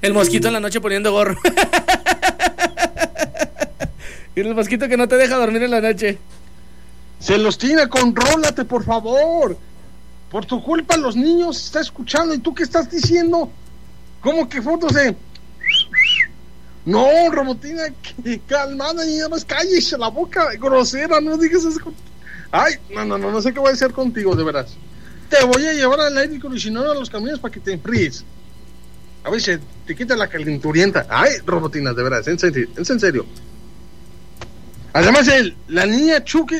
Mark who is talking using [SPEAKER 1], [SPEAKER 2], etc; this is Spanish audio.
[SPEAKER 1] El mosquito en la noche poniendo gorro. Y el mosquito que no te deja dormir en la noche.
[SPEAKER 2] Celestina, contrólate, por favor. Por tu culpa los niños están escuchando. ¿Y tú qué estás diciendo? ¿Cómo que fotos de...? No, Robotina, calmada, y nada más cállese la boca, grosera, no digas eso. Ay, no sé qué voy a hacer contigo, de veras. Te voy a llevar al aire acondicionado a los camiones para que te enfríes. A ver si te quita la calenturienta. Ay, Robotina, de veras, en serio. Además, la niña Chucky